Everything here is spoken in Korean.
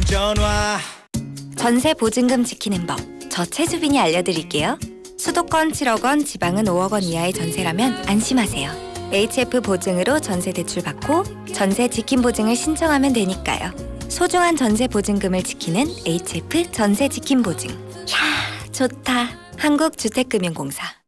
전화. 전세 보증금 지키는 법, 저 최주빈이 알려드릴게요. 수도권 7억 원, 지방은 5억 원 이하의 전세라면 안심하세요. HF 보증으로 전세 대출 받고 전세 지킴 보증을 신청하면 되니까요. 소중한 전세 보증금을 지키는 HF 전세 지킴 보증. 이야, 좋다. 한국주택금융공사.